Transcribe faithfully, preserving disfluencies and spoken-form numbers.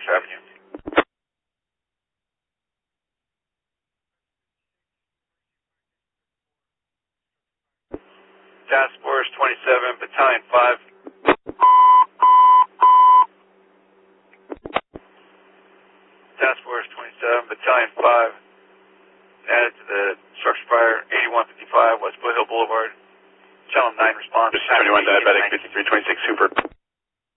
Avenue. Task Force twenty-seven, Battalion five. Task Force twenty-seven, Battalion five. Added to the structure fire, eighty-one fifty-five West Blue Hill Boulevard. Channel nine response. twenty-one diabetic, fifty-three twenty-six Super.